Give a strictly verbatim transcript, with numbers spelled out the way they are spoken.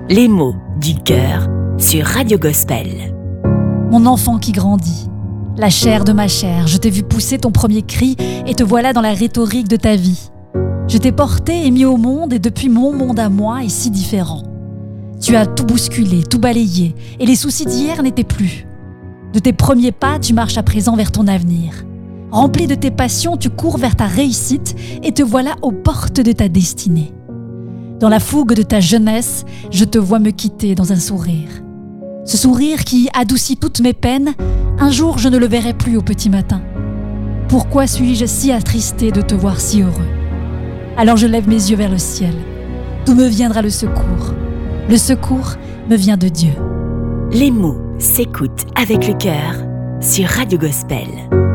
Les mots du cœur sur Radio Gospel. Mon enfant qui grandit, la chair de ma chair, je t'ai vu pousser ton premier cri et te voilà dans la rhétorique de ta vie. Je t'ai porté et mis au monde et depuis mon monde à moi est si différent. Tu as tout bousculé, tout balayé et les soucis d'hier n'étaient plus. De tes premiers pas, tu marches à présent vers ton avenir. Rempli de tes passions, tu cours vers ta réussite et te voilà aux portes de ta destinée. Dans la fougue de ta jeunesse, je te vois me quitter dans un sourire. Ce sourire qui adoucit toutes mes peines, un jour je ne le verrai plus au petit matin. Pourquoi suis-je si attristé de te voir si heureux ? Alors je lève mes yeux vers le ciel. D'où me viendra le secours ? Le secours me vient de Dieu. Les mots s'écoutent avec le cœur sur Radio Gospel.